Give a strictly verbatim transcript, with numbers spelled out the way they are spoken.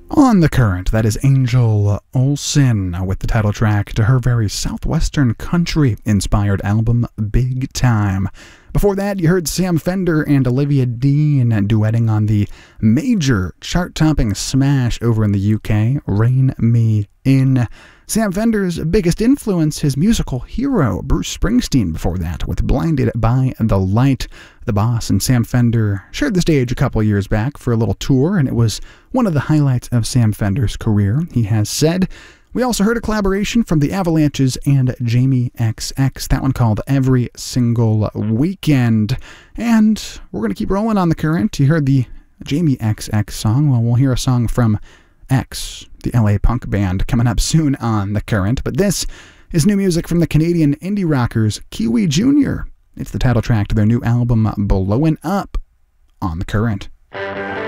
On the Current, that is Angel Olsen with the title track to her very southwestern country-inspired album, Big Time. Before that, you heard Sam Fender and Olivia Dean duetting on the major chart-topping smash over in the U K, Rain Me In. Sam Fender's biggest influence, his musical hero, Bruce Springsteen, before that, with Blinded by the Light. The Boss and Sam Fender shared the stage a couple years back for a little tour, and it was one of the highlights of Sam Fender's career, he has said. We also heard a collaboration from the Avalanches and Jamie X X, that one called Every Single Weekend. And we're going to keep rolling on the current. You heard the Jamie X X song. Well, we'll hear a song from X, the L A punk band, coming up soon on the current. But this is new music from the Canadian indie rockers Kiwi Junior It's the title track to their new album, Blowin' Up, on the current.